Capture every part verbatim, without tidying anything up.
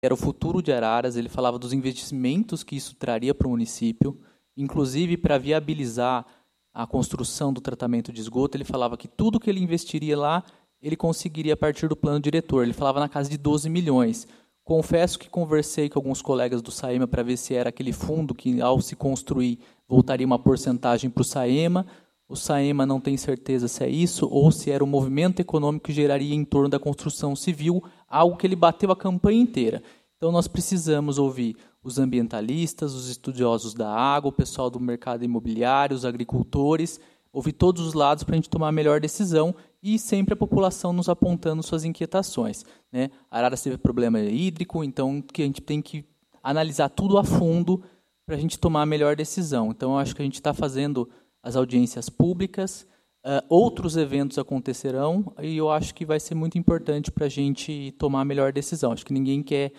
era o futuro de Araras, ele falava dos investimentos que isso traria para o município, inclusive para viabilizar a construção do tratamento de esgoto, ele falava que tudo que ele investiria lá, ele conseguiria a partir do plano diretor. Ele falava na casa de doze milhões. Confesso que conversei com alguns colegas do SAEMA para ver se era aquele fundo que, ao se construir, voltaria uma porcentagem para o SAEMA. O SAEMA não tem certeza se é isso ou se era o movimento econômico que geraria em torno da construção civil, algo que ele bateu a campanha inteira. Então, nós precisamos ouvir os ambientalistas, os estudiosos da água, o pessoal do mercado imobiliário, os agricultores, ouvir todos os lados para a gente tomar a melhor decisão e sempre a população nos apontando suas inquietações, né? Araras teve problema hídrico, então que a gente tem que analisar tudo a fundo para a gente tomar a melhor decisão. Então, eu acho que a gente está fazendo as audiências públicas, uh, outros eventos acontecerão e eu acho que vai ser muito importante para a gente tomar a melhor decisão. Acho que ninguém quer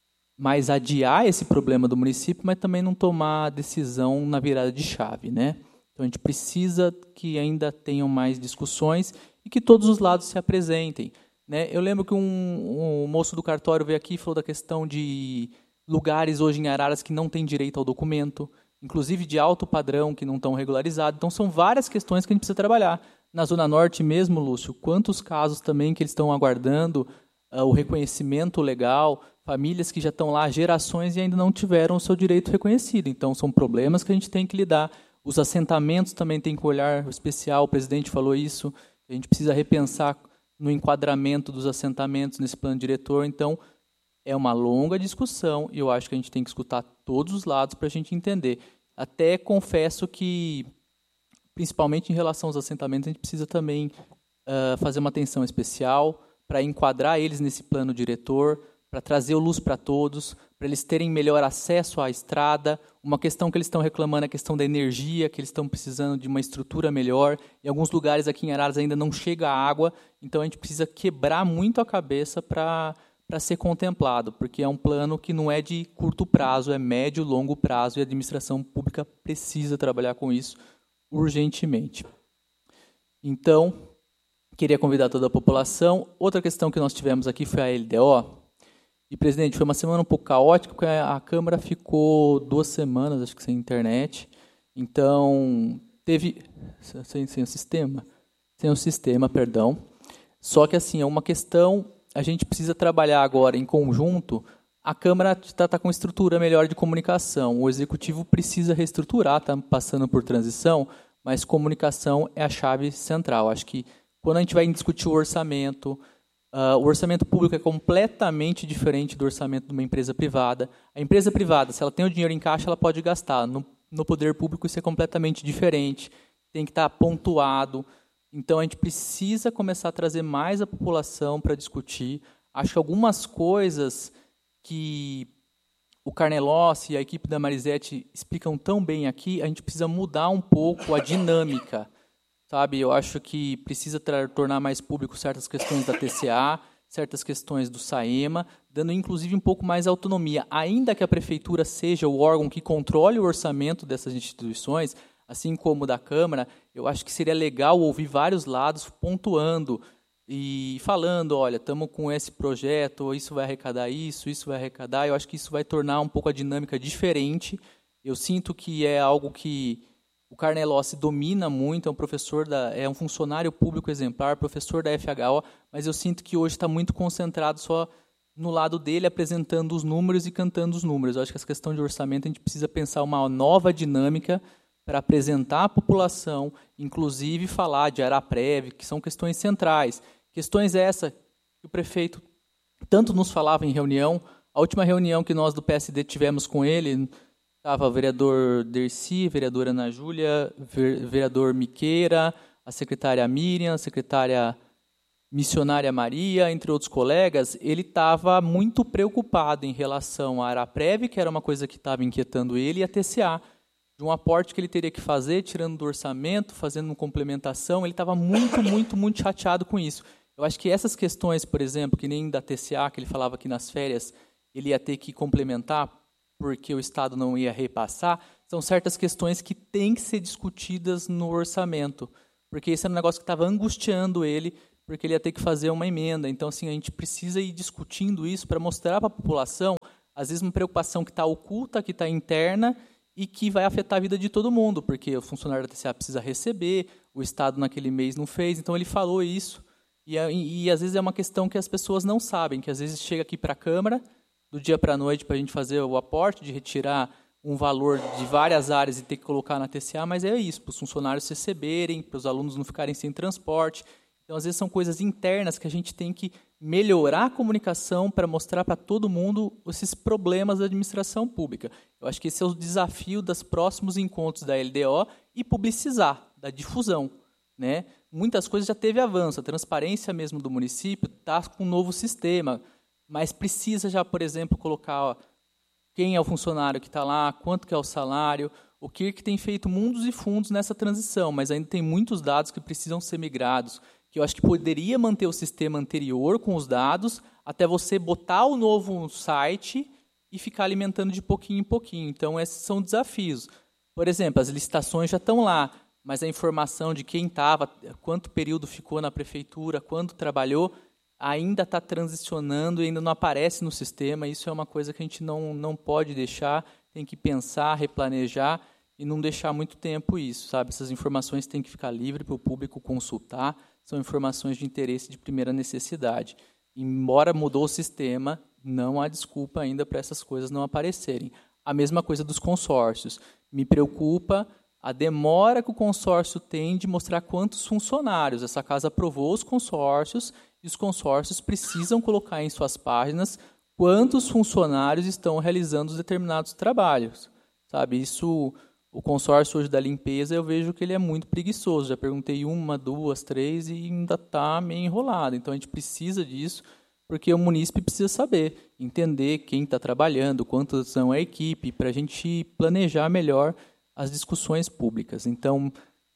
mais adiar esse problema do município, mas também não tomar a decisão na virada de chave, né? Então, a gente precisa que ainda tenham mais discussões e que todos os lados se apresentem, né? Eu lembro que um, um moço do cartório veio aqui e falou da questão de lugares hoje em Araras que não têm direito ao documento, inclusive de alto padrão, que não estão regularizados. Então, são várias questões que a gente precisa trabalhar. Na Zona Norte mesmo, Lúcio, quantos casos também que eles estão aguardando uh, o reconhecimento legal, famílias que já estão lá há gerações e ainda não tiveram o seu direito reconhecido. Então, são problemas que a gente tem que lidar. Os assentamentos também têm que olhar especial, o presidente falou isso, a gente precisa repensar no enquadramento dos assentamentos nesse plano diretor. Então, é uma longa discussão e eu acho que a gente tem que escutar todos os lados para a gente entender. Até confesso que, principalmente em relação aos assentamentos, a gente precisa também uh, fazer uma atenção especial para enquadrar eles nesse plano diretor, para trazer o luz para todos, para eles terem melhor acesso à estrada. Uma questão que eles estão reclamando é a questão da energia, que eles estão precisando de uma estrutura melhor. Em alguns lugares aqui em Araras ainda não chega a água, então a gente precisa quebrar muito a cabeça para para ser contemplado, porque é um plano que não é de curto prazo, é médio, longo prazo, e a administração pública precisa trabalhar com isso urgentemente. Então, queria convidar toda a população. Outra questão que nós tivemos aqui foi a L D O. E, presidente, foi uma semana um pouco caótica, porque a Câmara ficou duas semanas, acho que sem internet. Então, teve... Sem, sem o sistema? Sem o sistema, perdão. Só que, assim, é uma questão... A gente precisa trabalhar agora em conjunto. A Câmara está tá com estrutura melhor de comunicação. O Executivo precisa reestruturar, está passando por transição, mas comunicação é a chave central. Acho que quando a gente vai discutir o orçamento... Uh, o orçamento público é completamente diferente do orçamento de uma empresa privada. A empresa privada, se ela tem o dinheiro em caixa, ela pode gastar. No, no poder público, isso é completamente diferente. Tem que estar pontuado. Então, a gente precisa começar a trazer mais a população para discutir. Acho que algumas coisas que o Carnelossi e a equipe da Marisete explicam tão bem aqui, a gente precisa mudar um pouco a dinâmica. Sabe, eu acho que precisa tornar mais público certas questões da T C A, certas questões do SAEMA, dando inclusive um pouco mais autonomia. Ainda que a prefeitura seja o órgão que controle o orçamento dessas instituições, assim como o da Câmara, eu acho que seria legal ouvir vários lados pontuando e falando, olha, estamos com esse projeto, isso vai arrecadar isso, isso vai arrecadar. Eu acho que isso vai tornar um pouco a dinâmica diferente. Eu sinto que é algo que o Carnelossi domina muito, é um professor, da, é um funcionário público exemplar, professor da F H O, mas eu sinto que hoje está muito concentrado só no lado dele, apresentando os números e cantando os números. Eu acho que essa questão de orçamento, a gente precisa pensar uma nova dinâmica para apresentar à população, inclusive falar de Araprev, que são questões centrais. Questões essas que o prefeito tanto nos falava em reunião. A última reunião que nós do P S D tivemos com ele... Estava o vereador Dercy, a vereadora Ana Júlia, ver, vereador Miqueira, a secretária Miriam, a secretária missionária Maria, entre outros colegas. Ele estava muito preocupado em relação à Araprev, que era uma coisa que estava inquietando ele, e a T C A, de um aporte que ele teria que fazer, tirando do orçamento, fazendo uma complementação. Ele estava muito, muito, muito chateado com isso. Eu acho que essas questões, por exemplo, que nem da T C A, que ele falava que nas férias ele ia ter que complementar, porque o Estado não ia repassar, são certas questões que têm que ser discutidas no orçamento, porque esse era um negócio que estava angustiando ele, porque ele ia ter que fazer uma emenda. Então, assim, a gente precisa ir discutindo isso para mostrar para a população, às vezes, uma preocupação que está oculta, que está interna, e que vai afetar a vida de todo mundo, porque o funcionário da T C A precisa receber, o Estado naquele mês não fez, então ele falou isso. E, e, e às vezes é uma questão que as pessoas não sabem, que às vezes chega aqui para a Câmara, do dia para a noite, para a gente fazer o aporte, de retirar um valor de várias áreas e ter que colocar na T C A, mas é isso, para os funcionários receberem, para os alunos não ficarem sem transporte. Então, às vezes, são coisas internas que a gente tem que melhorar a comunicação para mostrar para todo mundo esses problemas da administração pública. Eu acho que esse é o desafio dos próximos encontros da L D O e publicizar, da difusão, né? Muitas coisas já teve avanço, a transparência mesmo do município está com um novo sistema, mas precisa já, por exemplo, colocar ó, quem é o funcionário que está lá, quanto que é o salário. O K I R C tem feito mundos e fundos nessa transição, mas ainda tem muitos dados que precisam ser migrados, que eu acho que poderia manter o sistema anterior com os dados, até você botar o novo site e ficar alimentando de pouquinho em pouquinho. Então, esses são desafios. Por exemplo, as licitações já estão lá, mas a informação de quem estava, quanto período ficou na prefeitura, quando trabalhou, ainda está transicionando e ainda não aparece no sistema. Isso é uma coisa que a gente não, não pode deixar, tem que pensar, replanejar e não deixar muito tempo isso, sabe? Essas informações têm que ficar livres para o público consultar, são informações de interesse de primeira necessidade. Embora mudou o sistema, não há desculpa ainda para essas coisas não aparecerem. A mesma coisa dos consórcios. Me preocupa a demora que o consórcio tem de mostrar quantos funcionários. Essa casa aprovou os consórcios e os consórcios precisam colocar em suas páginas quantos funcionários estão realizando os determinados trabalhos. Sabe, isso... O consórcio hoje da limpeza, eu vejo que ele é muito preguiçoso. Já perguntei uma, duas, três e ainda está meio enrolado. Então, a gente precisa disso, porque o munícipe precisa saber, entender quem está trabalhando, quantas são a equipe, para a gente planejar melhor as discussões públicas. Então,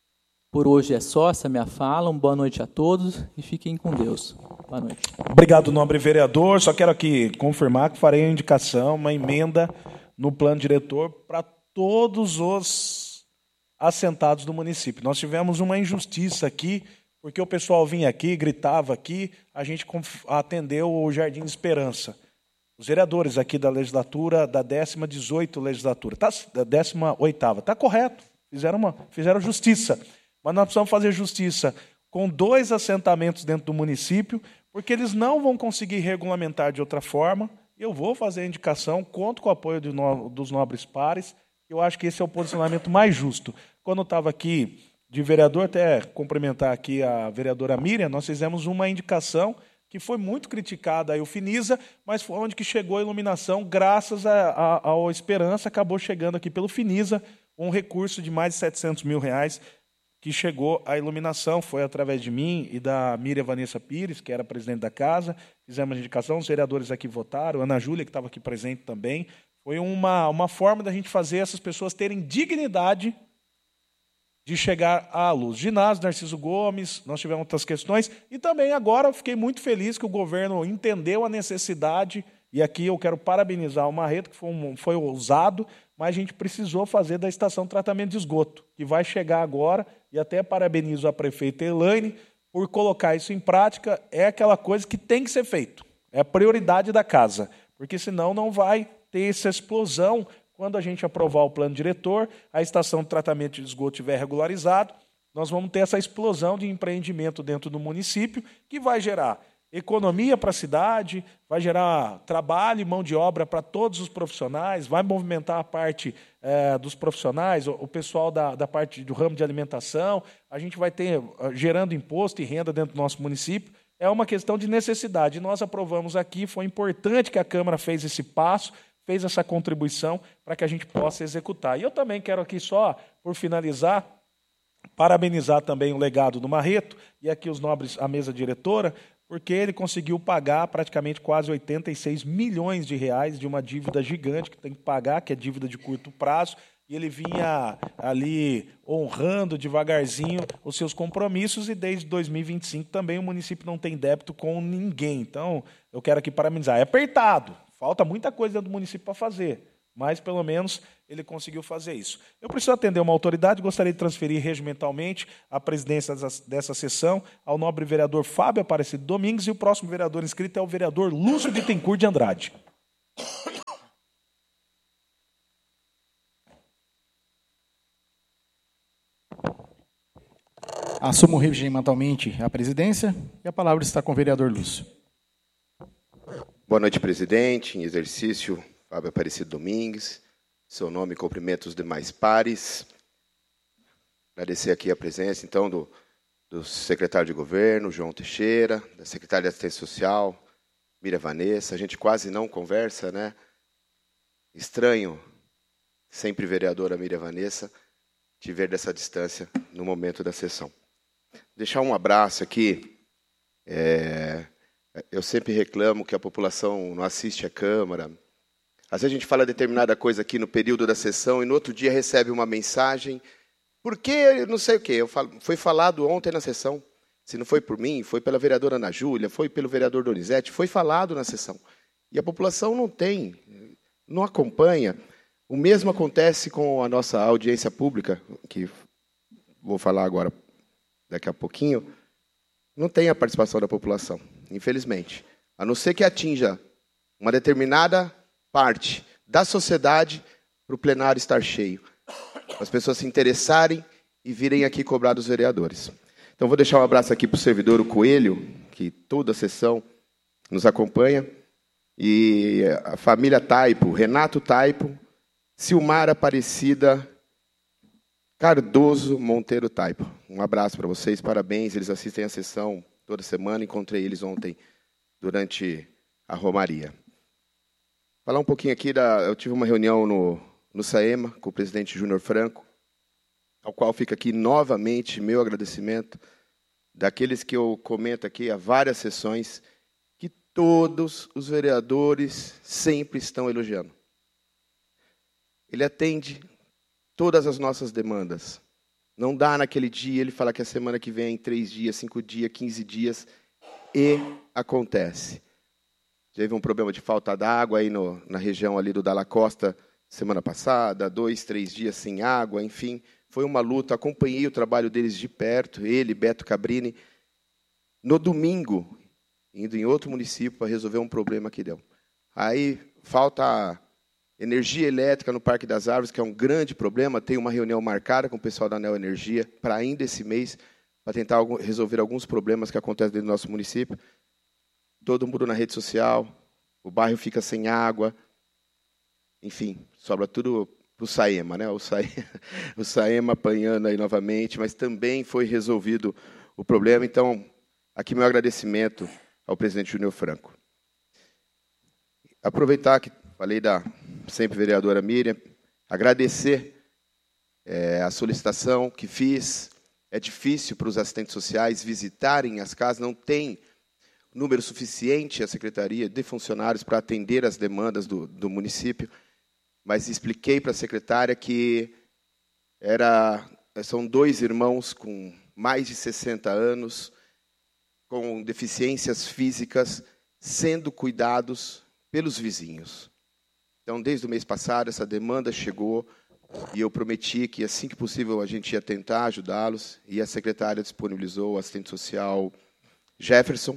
por hoje é só essa minha fala. Uma boa noite a todos e fiquem com Deus. Boa noite. Obrigado, nobre vereador. Só quero aqui confirmar que farei a indicação, uma emenda no plano diretor para todos os assentados do município. Nós tivemos uma injustiça aqui, porque o pessoal vinha aqui, gritava aqui, a gente atendeu o Jardim de Esperança. Os vereadores aqui da legislatura, da décima dezoita legislatura, tá, da décima oitava, está correto, fizeram, uma, fizeram justiça. Mas nós precisamos fazer justiça com dois assentamentos dentro do município, porque eles não vão conseguir regulamentar de outra forma. Eu vou fazer a indicação, conto com o apoio de no, dos nobres pares. Eu acho que esse é o posicionamento mais justo. Quando eu estava aqui de vereador, até cumprimentar aqui a vereadora Miriam, nós fizemos uma indicação que foi muito criticada, aí o Finisa, mas foi onde que chegou a iluminação, graças a, a, ao Esperança, acabou chegando aqui pelo Finisa, um recurso de mais de setecentos mil reais, que chegou à iluminação, foi através de mim e da Miriam Vanessa Pires, que era presidente da casa, fizemos a indicação, os vereadores aqui votaram, a Ana Júlia, que estava aqui presente também. Foi uma, uma forma da gente fazer essas pessoas terem dignidade de chegar à luz. Ginásio, Narciso Gomes, nós tivemos outras questões. E também agora eu fiquei muito feliz que o governo entendeu a necessidade, e aqui eu quero parabenizar o Marreto, que foi, um, foi ousado, mas a gente precisou fazer da estação de tratamento de esgoto, que vai chegar agora, e até parabenizo a prefeita Elaine por colocar isso em prática. É aquela coisa que tem que ser feito, é a prioridade da casa, porque senão não vai ter essa explosão quando a gente aprovar o plano diretor, a estação de tratamento de esgoto estiver regularizado, nós vamos ter essa explosão de empreendimento dentro do município, que vai gerar economia para a cidade, vai gerar trabalho e mão de obra para todos os profissionais, vai movimentar a parte é, dos profissionais, o, o pessoal da, da parte do ramo de alimentação, a gente vai ter gerando imposto e renda dentro do nosso município. É uma questão de necessidade. Nós aprovamos aqui, foi importante que a Câmara fez esse passo, fez essa contribuição para que a gente possa executar. E eu também quero aqui só, por finalizar, parabenizar também o legado do Marreto, e aqui os nobres, a mesa diretora, porque ele conseguiu pagar praticamente quase oitenta e seis milhões de reais de uma dívida gigante que tem que pagar, que é dívida de curto prazo, e ele vinha ali honrando devagarzinho os seus compromissos, e desde dois mil e vinte e cinco também o município não tem débito com ninguém. Então, eu quero aqui parabenizar. É apertado, falta muita coisa dentro do município para fazer, mas pelo menos ele conseguiu fazer isso. Eu preciso atender uma autoridade, gostaria de transferir regimentalmente a presidência dessa sessão ao nobre vereador Fábio Aparecido Domingues, e o próximo vereador inscrito é o vereador Lúcio Bittencourt de Andrade. Assumo regimentalmente a presidência e a palavra está com o vereador Lúcio. Boa noite, presidente. Em exercício, Fábio Aparecido Domingues. Seu nome e cumprimento os demais pares. Agradecer aqui a presença, então, do, do secretário de governo, João Teixeira, da secretária de assistência social, Miriam Vanessa. A gente quase não conversa, né? Estranho, sempre vereadora Miriam Vanessa, te ver dessa distância no momento da sessão. Deixar um abraço aqui. É, eu sempre reclamo que a população não assiste a Câmara. Às vezes a gente fala determinada coisa aqui no período da sessão e no outro dia recebe uma mensagem. Por que, não sei o quê, eu falo, foi falado ontem na sessão. Se não foi por mim, foi pela vereadora Ana Júlia, foi pelo vereador Donizete, foi falado na sessão. E a população não tem, não acompanha. O mesmo acontece com a nossa audiência pública, que vou falar agora daqui a pouquinho, não tem a participação da população, infelizmente. A não ser que atinja uma determinada parte da sociedade para o plenário estar cheio. As pessoas se interessarem e virem aqui cobrar dos vereadores. Então, vou deixar um abraço aqui para o servidor, o Coelho, que toda a sessão nos acompanha, e a família Taipo, Renato Taipo, Silmar Aparecida Cardoso Monteiro Taipo. Um abraço para vocês, parabéns, eles assistem a sessão toda semana, encontrei eles ontem durante a Romaria. Falar um pouquinho aqui, da, eu tive uma reunião no, no SAEMA com o presidente Júnior Franco, ao qual fica aqui novamente meu agradecimento, daqueles que eu comento aqui há várias sessões, que todos os vereadores sempre estão elogiando. Ele atende todas as nossas demandas. Não dá naquele dia, ele fala que a semana que vem, três dias, cinco dias, quinze dias, e acontece. Teve um problema de falta d'água aí no, na região ali do Dalla Costa semana passada, dois, três dias sem água, enfim. Foi uma luta, acompanhei o trabalho deles de perto, ele, Beto Cabrini. No domingo, indo em outro município para resolver um problema que deu. Aí falta energia elétrica no Parque das Árvores, que é um grande problema. Tem uma reunião marcada com o pessoal da Neo Energia para ainda esse mês, para tentar resolver alguns problemas que acontecem dentro do nosso município. Todo mundo na rede social, o bairro fica sem água, enfim, sobra tudo para o SAEMA, né? O SAEMA, o SAEMA apanhando aí novamente, mas também foi resolvido o problema. Então, aqui meu agradecimento ao presidente Júnior Franco. Aproveitar que falei da sempre vereadora Miriam, agradecer é, a solicitação que fiz. É difícil para os assistentes sociais visitarem as casas, não tem número suficiente a secretaria de funcionários para atender as demandas do, do município, mas expliquei para a secretária que era, são dois irmãos com mais de sessenta anos, com deficiências físicas, sendo cuidados pelos vizinhos. Então, desde o mês passado, essa demanda chegou e eu prometi que, assim que possível, a gente ia tentar ajudá-los, e a secretária disponibilizou o assistente social Jefferson,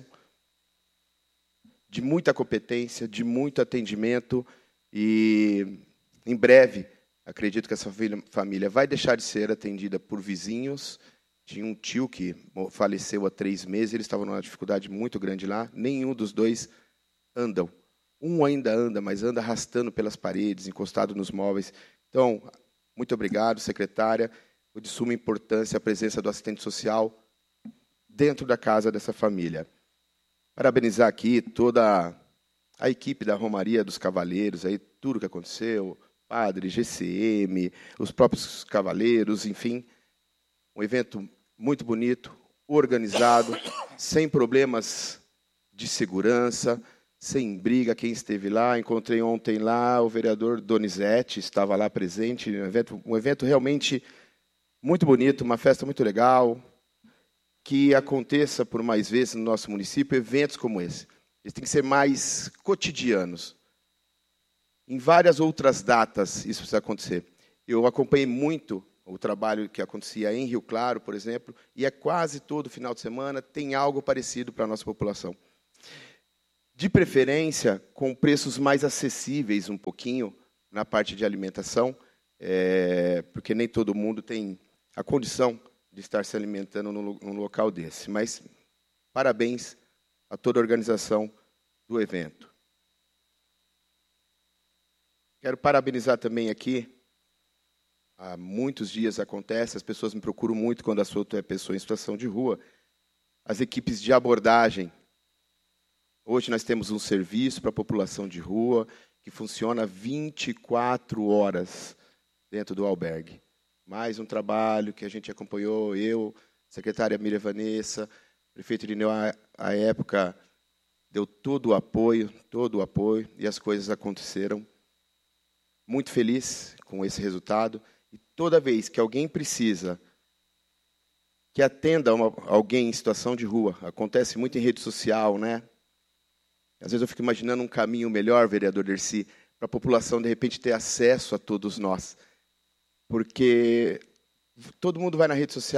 de muita competência, de muito atendimento, e em breve, acredito que essa família vai deixar de ser atendida por vizinhos. Tinha um tio que faleceu há três meses, eles estavam numa dificuldade muito grande lá, nenhum dos dois andam. Um ainda anda, mas anda arrastando pelas paredes, encostado nos móveis. Então, muito obrigado, secretária, de suma importância a presença do assistente social dentro da casa dessa família. Parabenizar aqui toda a equipe da Romaria dos Cavaleiros, aí, tudo que aconteceu, padre, G C M, os próprios cavaleiros, enfim. Um evento muito bonito, organizado, sem problemas de segurança, sem briga. Quem esteve lá, encontrei ontem lá o vereador Donizete, estava lá presente, um evento, um evento realmente muito bonito, uma festa muito legal, que aconteça por mais vezes no nosso município eventos como esse. Eles têm que ser mais cotidianos. Em várias outras datas isso precisa acontecer. Eu acompanhei muito o trabalho que acontecia em Rio Claro, por exemplo, e é quase todo final de semana tem algo parecido para a nossa população. De preferência, com preços mais acessíveis um pouquinho na parte de alimentação, é, porque nem todo mundo tem a condição de estar se alimentando num, num local desse. Mas parabéns a toda a organização do evento. Quero parabenizar também aqui, há muitos dias acontece, as pessoas me procuram muito quando assunto é pessoa em situação de rua, as equipes de abordagem. Hoje nós temos um serviço para a população de rua que funciona vinte e quatro horas dentro do albergue. Mais um trabalho que a gente acompanhou, eu, secretária Miriam Vanessa, prefeito Irineu, à época, deu todo o apoio, todo o apoio, e as coisas aconteceram. Muito feliz com esse resultado. E toda vez que alguém precisa que atenda uma, alguém em situação de rua, acontece muito em rede social, né? Às vezes eu fico imaginando um caminho melhor, vereador Dercy, para a população, de repente, ter acesso a todos nós. Porque todo mundo vai na rede social,